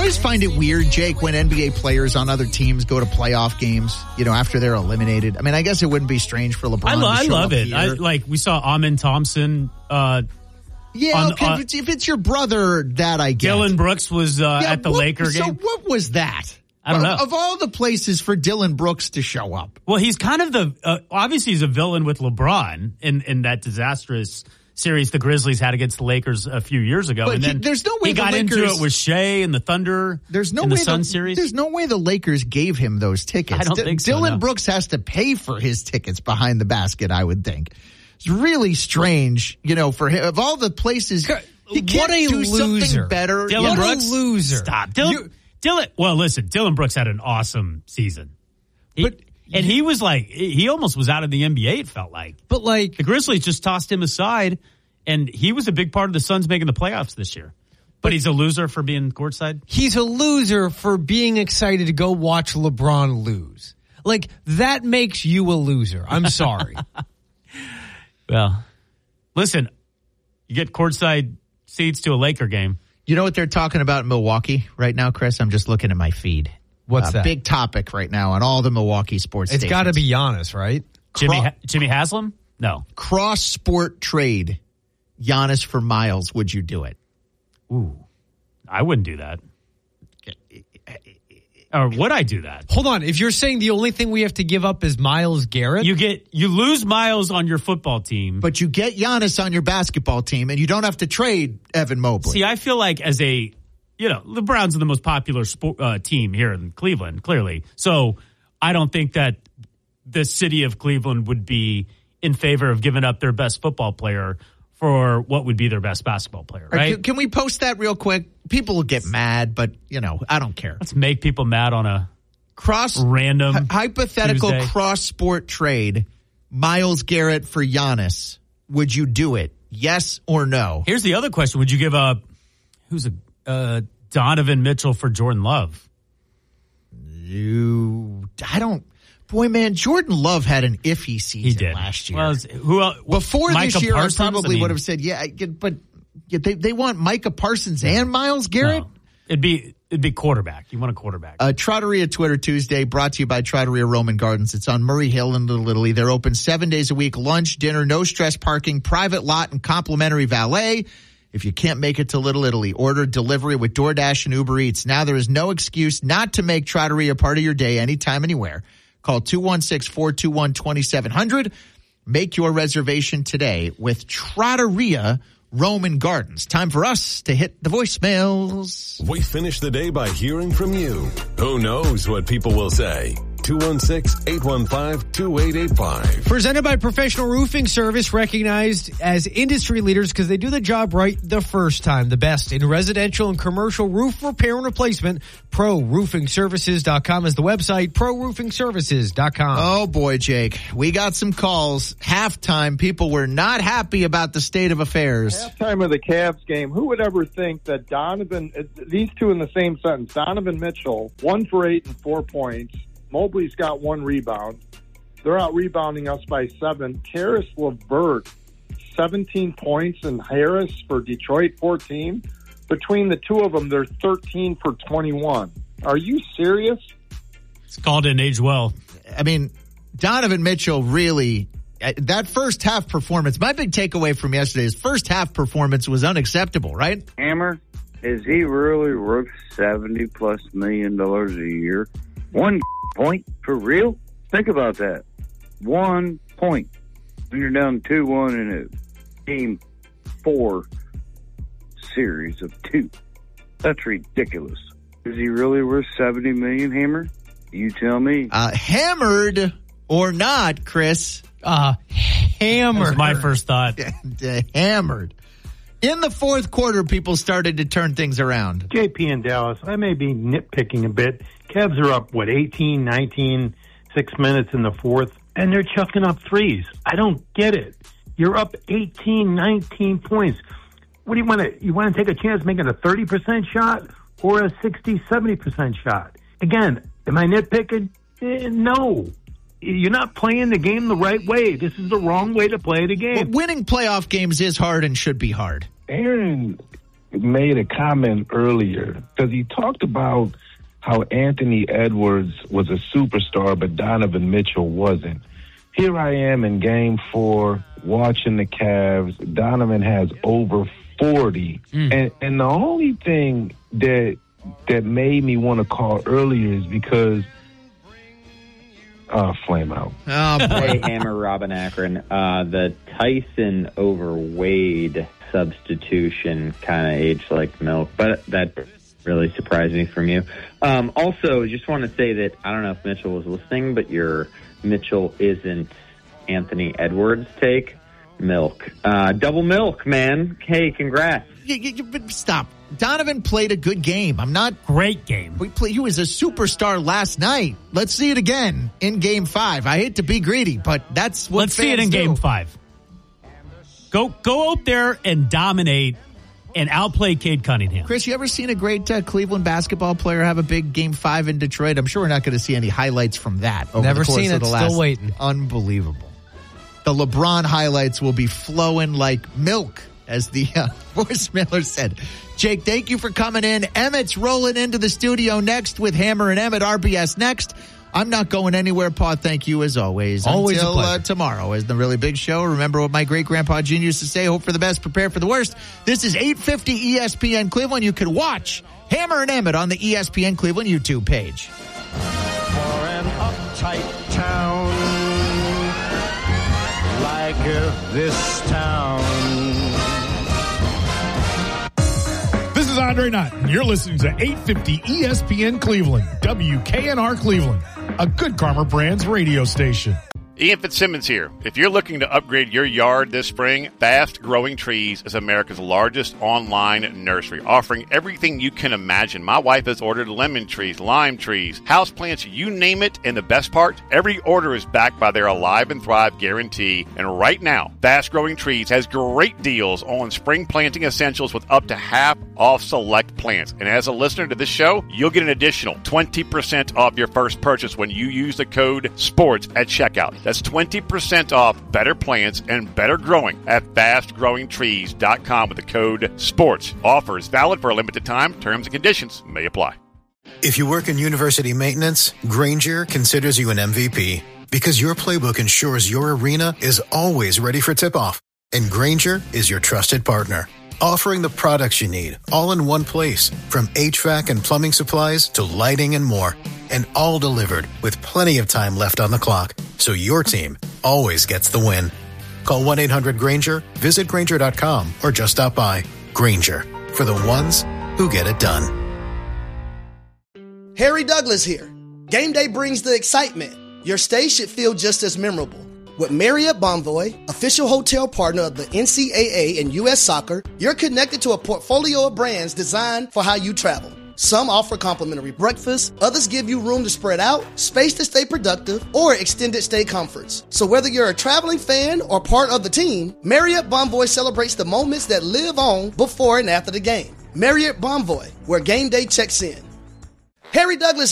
just find it weird, Jake, when NBA players on other teams go to playoff games, after they're eliminated. I mean, I guess it wouldn't be strange for LeBron I love it. Here. We saw Amin Thompson. If it's your brother, that I get. Dillon Brooks was at the Laker game. So what was that? I don't know. Of all the places for Dillon Brooks to show up. Well, he's kind of obviously he's a villain with LeBron in that disastrous series the Grizzlies had against the Lakers a few years ago. But there's no way he got into it with Shea and the Thunder. There's no in way the Sun series. There's no way the Lakers gave him those tickets. I don't think so. Dillon Brooks has to pay for his tickets behind the basket, I would think. It's really strange, for him. Of all the places, he can't do something better. Dillon Brooks, a loser. Stop. Well, listen, Dillon Brooks had an awesome season. He was he almost was out of the NBA, it felt like. But the Grizzlies just tossed him aside, and he was a big part of the Suns making the playoffs this year. But he's a loser for being courtside? He's a loser for being excited to go watch LeBron lose. That makes you a loser. I'm sorry. Well, listen, you get courtside seats to a Laker game. You know what they're talking about in Milwaukee right now, Chris? I'm just looking at my feed. What's that? Big topic right now on all the Milwaukee sports stations. It's got to be Giannis, right? Jimmy Haslam? No. Cross-sport trade. Giannis for Miles. Would you do it? Ooh. I wouldn't do that. Or would I do that? Hold on. If you're saying the only thing we have to give up is Myles Garrett? You lose Miles on your football team. But you get Giannis on your basketball team, and you don't have to trade Evan Mobley. See, I feel like the Browns are the most popular team here in Cleveland, clearly. So I don't think that the city of Cleveland would be in favor of giving up their best football player for what would be their best basketball player, right? Can we post that real quick? People will get mad, but, I don't care. Let's make people mad on a random hypothetical Tuesday. Cross-sport trade. Myles Garrett for Giannis. Would you do it? Yes or no? Here's the other question. Would you give up Donovan Mitchell for Jordan Love? Boy, man, Jordan Love had an iffy season last year. Well, before Micah this year, Parsons, I probably would have said, but they want Micah Parsons and Myles Garrett? No. It'd be quarterback. You want a quarterback. Trattoria Twitter Tuesday, brought to you by Trattoria Roman Gardens. It's on Murray Hill in Little Italy. They're open 7 days a week, lunch, dinner, no stress parking, private lot, and complimentary valet. If you can't make it to Little Italy, order delivery with DoorDash and Uber Eats. Now there is no excuse not to make Trattoria part of your day anytime, anywhere. Call 216-421-2700. Make your reservation today with Trattoria Roman Gardens. Time for us to hit the voicemails. We finish the day by hearing from you. Who knows what people will say? 216-815-2885. Presented by Professional Roofing Service, recognized as industry leaders because they do the job right the first time. The best in residential and commercial roof repair and replacement. ProRoofingServices.com is the website. ProRoofingServices.com. Oh boy, Jake. We got some calls. Halftime, people were not happy about the state of affairs. Halftime of the Cavs game, who would ever think that these two in the same sentence, Donovan Mitchell, 1 for 8 and 4 points. Mobley's got 1 rebound. They're out rebounding us by 7. Karis LeVert, 17 points, and Harris for Detroit, 14. Between the two of them, they're 13 for 21. Are you serious? It's called an age well. I mean, Donovan Mitchell really, that first half performance, my big takeaway from yesterday's first half performance was unacceptable, right? Hammer, is he really worth $70+ million a year? 1 point for real? Think about that. 1 point when you're down 2-1 in a game 4 series of 2. That's ridiculous. Is he really worth $70 million, Hammer? You tell me. Hammered or not, Chris? Hammered. That's my first thought. Hammered. In the fourth quarter, people started to turn things around. JP in Dallas, I may be nitpicking a bit. Cavs are up, 18, 19, 6 minutes in the fourth, and they're chucking up threes. I don't get it. You're up 18, 19 points. What do you want to? You want to take a chance making a 30% shot or a 60, 70% shot? Again, am I nitpicking? No. You're not playing the game the right way. This is the wrong way to play the game. But winning playoff games is hard and should be hard. Aaron, made a comment earlier because he talked about how Anthony Edwards was a superstar, but Donovan Mitchell wasn't. Here I am in Game 4 watching the Cavs. Donovan has over 40. And the only thing that made me want to call earlier is because flame out. Hey, Hammer, Robin Akron. The Tyson over Wade substitution kind of aged like milk, but that really surprised me from you. Also, just want to say that I don't know if Mitchell was listening, but your Mitchell isn't Anthony Edwards take. Milk. Double milk, man. Hey, congrats. Stop. Donovan played a good game. Great game. He was a superstar last night. Let's see it again in Game 5. I hate to be greedy, but that's what Let's see it in Game 5. Go out there and dominate and outplay Cade Cunningham. Chris, you ever seen a great Cleveland basketball player have a big Game 5 in Detroit? I'm sure we're not going to see any highlights from that over Never the course seen of it, the last. still waiting. Unbelievable. The LeBron highlights will be flowing like milk, as the voicemailer said. Jake, thank you for coming in. Emmett's rolling into the studio next with Hammer and Emmett. RBS next. I'm not going anywhere, Pa. Thank you as always. Always Until tomorrow is the really big show. Remember what my great-grandpa Gene used to say, hope for the best, prepare for the worst. This is 850 ESPN Cleveland. You can watch Hammer and Emmett on the ESPN Cleveland YouTube page. For an uptight town like this town. This is Andre Knott, and you're listening to 850 ESPN Cleveland, WKNR Cleveland, a Good Karma Brands radio station. Ian Fitzsimmons here. If you're looking to upgrade your yard this spring, Fast Growing Trees is America's largest online nursery, offering everything you can imagine. My wife has ordered lemon trees, lime trees, houseplants, you name it. And the best part, every order is backed by their Alive and Thrive guarantee. And right now, Fast Growing Trees has great deals on spring planting essentials with up to half off select plants. And as a listener to this show, you'll get an additional 20% off your first purchase when you use the code SPORTS at checkout. That's 20% off better plants and better growing at fastgrowingtrees.com with the code SPORTS. Offers valid for a limited time. Terms and conditions may apply. If you work in university maintenance, Grainger considers you an MVP because your playbook ensures your arena is always ready for tip-off. And Grainger is your trusted partner, offering the products you need all in one place, from HVAC and plumbing supplies to lighting and more. And all delivered with plenty of time left on the clock, so your team always gets the win. Call 1-800-GRAINGER, visit Grainger.com, or just stop by. Grainger, for the ones who get it done. Harry Douglas here. Game day brings the excitement. Your stay should feel just as memorable. With Marriott Bonvoy, official hotel partner of the NCAA and U.S. Soccer, you're connected to a portfolio of brands designed for how you travel. Some offer complimentary breakfast, others give you room to spread out, space to stay productive, or extended stay comforts. So whether you're a traveling fan or part of the team, Marriott Bonvoy celebrates the moments that live on before and after the game. Marriott Bonvoy, where game day checks in. Harry Douglas